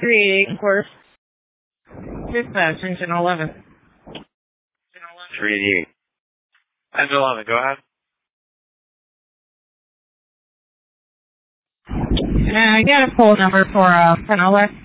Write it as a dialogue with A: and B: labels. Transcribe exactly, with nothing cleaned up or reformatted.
A: three eight, of course. Dispatch, engine eleven.
B: three eighty-eight. Engine eleven, go ahead.
A: Uh, I got a poll number for uh, Fenelec.